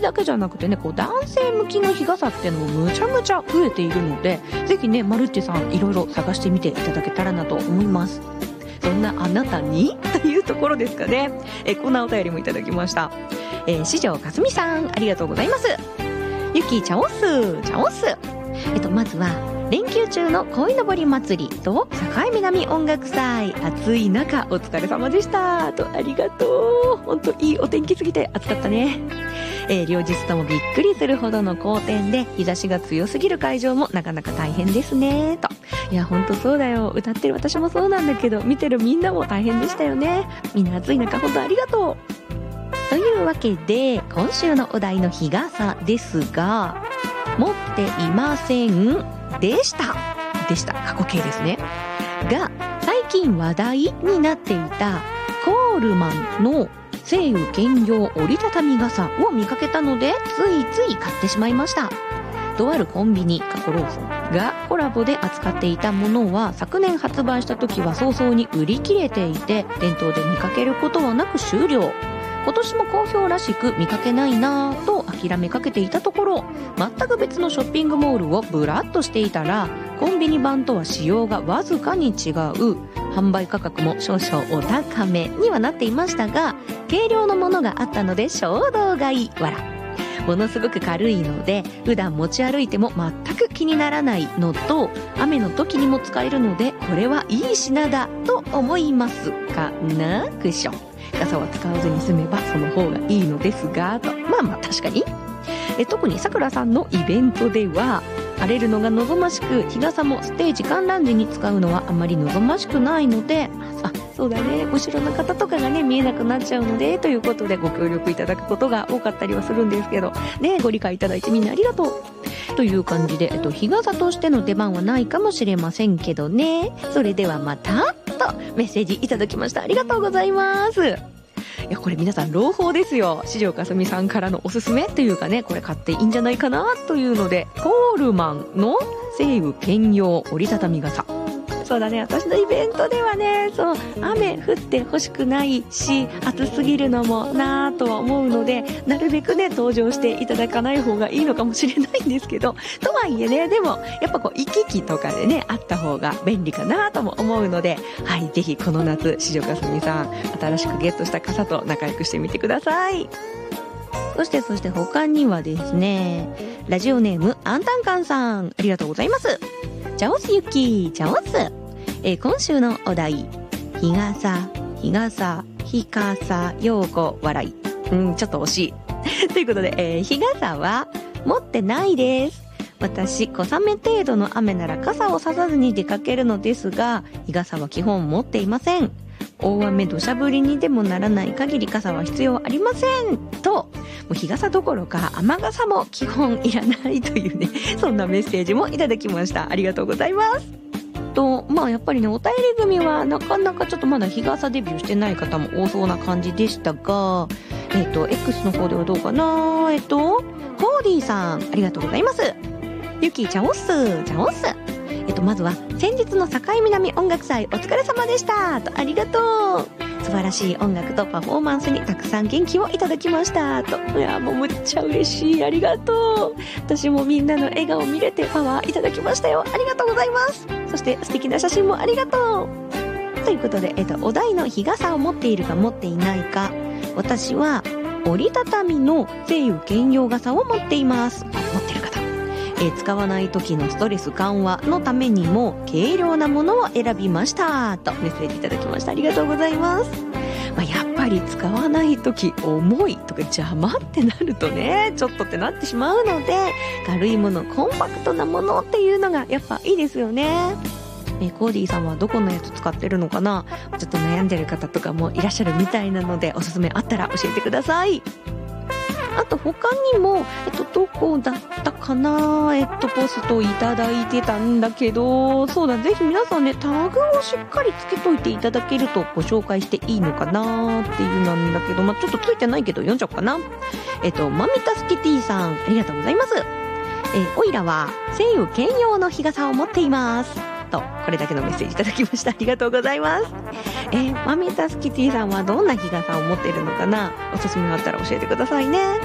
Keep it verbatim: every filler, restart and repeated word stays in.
だけじゃなくてね、こう男性向きの日傘っていうのもむちゃむちゃ増えているので、ぜひねマルッチさんいろいろ探してみていただけたらなと思います。そんなあなたにというところですかね。えこんなお便りもいただきました。えー、四条かすみさん、ありがとうございます。ゆきちゃおすちゃおす。えっとまずは連休中の鯉のぼり祭りと境南音楽祭、暑い中お疲れ様でしたと。ありがとう。本当いいお天気すぎて暑かったね。えー、両日ともびっくりするほどの好天で、日差しが強すぎる会場もなかなか大変ですねと。いや本当そうだよ。歌ってる私もそうなんだけど、見てるみんなも大変でしたよね。みんな暑い中本当ありがとう。というわけで今週のお題の日傘ですが、持っていませんでしたでした過去形ですねが、最近話題になっていたコールマンの晴雨兼用折りたたみ傘を見かけたので、ついつい買ってしまいました。とあるコンビニ過去ローソンがコラボで扱っていたものは、昨年発売した時は早々に売り切れていて、店頭で見かけることはなく終了。今年も好評らしく見かけないなぁと諦めかけていたところ、全く別のショッピングモールをブラッとしていたら、コンビニ版とは仕様がわずかに違う、販売価格も少々お高めにはなっていましたが、軽量のものがあったので衝動買い。わらものすごく軽いので普段持ち歩いても全く気にならないのと、雨の時にも使えるのでこれはいい品だと思いますかな。クッション傘は使わずに済めばその方がいいのですがと。まあまあ確かにえ特にさくらさんのイベントでは荒れるのが望ましく、日傘もステージ観覧時に使うのはあまり望ましくないので、あそうだね、後ろの方とかがね見えなくなっちゃうのでということでご協力いただくことが多かったりはするんですけどね、ご理解いただいてみんなありがとうという感じで、えっと、日傘としての出番はないかもしれませんけどね。それではまたとメッセージいただきました。ありがとうございます。いやこれ皆さん朗報ですよ。四条かすみさんからのおすすめというかね、これ買っていいんじゃないかなというので、コールマンの晴雨兼用折りたたみ傘。そうだね、私のイベントではね、そう雨降ってほしくないし暑すぎるのもなぁとは思うので、なるべくね登場していただかない方がいいのかもしれないんですけど、とはいえね、でもやっぱこう行き来とかでねあった方が便利かなとも思うので、はい、ぜひこの夏四条かすみさん新しくゲットした傘と仲良くしてみてください。そしてそして他にはですね、ラジオネームアンタンカンさん、ありがとうございます。チャオスユキチャオス、えー、今週のお題、日傘日傘日傘用語笑い、うんちょっと惜しいということで、えー、日傘は持ってないです。私小雨程度の雨なら傘をささずに出かけるのですが、日傘は基本持っていません。大雨土砂降りにでもならない限り傘は必要ありませんと、もう日傘どころか雨傘も基本いらないというね、そんなメッセージもいただきました。ありがとうございます。とまあやっぱりね、お便り組はなかなかちょっとまだ日傘デビューしてない方も多そうな感じでしたが、えっと X の方ではどうかな。えっとコーディーさん、ありがとうございます。ゆきちゃんおっすちゃんおっす。えっとまずは先日の境南音楽祭お疲れ様でしたと。ありがとう。素晴らしい音楽とパフォーマンスにたくさん元気をいただきましたと。いやもうむっちゃ嬉しい、ありがとう。私もみんなの笑顔見れてパワーいただきましたよ。ありがとうございます。そして素敵な写真もありがとうということで、えっとお題の日傘を持っているか持っていないか、私は折りたたみの晴雨兼用傘を持っています。持ってる方、えー、使わない時のストレス緩和のためにも軽量なものを選びましたとメッセージいただきました。ありがとうございます。まあ、やっぱり使わない時重いとか邪魔ってなるとね、ちょっとってなってしまうので、軽いもの、コンパクトなものっていうのがやっぱいいですよね。えー、コーディーさんはどこのやつ使ってるのかな。ちょっと悩んでる方とかもいらっしゃるみたいなので、おすすめあったら教えてください。あと他にも、えっと、どこだったかな、えっと、ポストいただいてたんだけど、そうだ、ぜひ皆さんね、タグをしっかりつけといていただけるとご紹介していいのかなっていうなんだけど、まあ、ちょっとついてないけど読んじゃおうかな。えっと、マミタスキティさん、ありがとうございます。えー、おいらは、晴雨兼用の日傘を持っています。と、これだけのメッセージいただきました。ありがとうございます。えー、マミタスキティさんはどんな日傘を持っているのかな。おすすめがあったら教えてくださいね。